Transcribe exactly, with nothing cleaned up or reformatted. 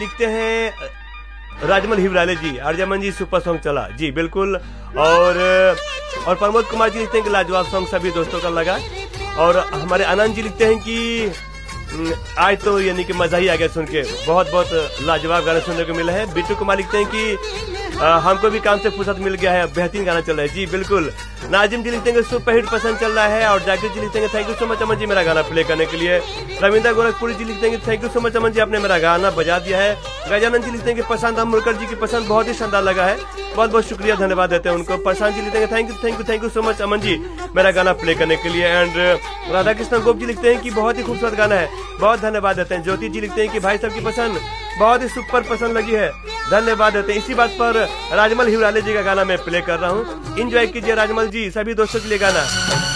लिखते हैं राजमल हिवराले जी, आर्यमन जी super song चला जी, बिल्कुल। और और प्रमोद कुमार जी लिखते हैं कि लाजवाब सॉन्ग सभी दोस्तों का लगा। और हमारे आनंद जी लिखते हैं कि आज तो यानी कि मजा ही आ गया सुन के, बहुत बहुत लाजवाब गाना सुनने को मिला है। बिट्टू कुमार लिखते हैं कि आ, हमको भी काम से फुर्सत मिल गया है, बेहतरीन गाना चल रहा है जी, बिल्कुल। नाजिम जी लिखते हैं सुपर हिट पसंद चल रहा है। और जाकिर जी लिखते हैं thank you so much Aman ji मेरा गाना प्ले करने के लिए। रविंद्र गोरखपुरी जी लिखते हैं thank you so much Aman ji आपने मेरा गाना बजा दिया है। गजानंद जी लिखते हैं कि प्रशांत मुरकर जी की पसंद बहुत ही शानदार लगा है, बहुत बहुत शुक्रिया धन्यवाद देते हैं उनको। प्रशांत जी लिखते हैं thank you thank you thank you so much Aman ji मेरा गाना प्ले करने के लिए। एंड राधा कृष्ण गोप जी लिखते हैं कि बहुत ही खूबसूरत गाना है, बहुत धन्यवाद देते हैं। ज्योति जी लिखते हैं कि भाई साहब की पसंद बहुत ही सुपर पसंद लगी है, धन्यवाद देते हैं। इसी बात पर राजमल हिवराले जी का गाना मैं प्ले कर रहा हूँ, एंजॉय कीजिए राजमल जी, सभी दोस्तों के लिए गाना।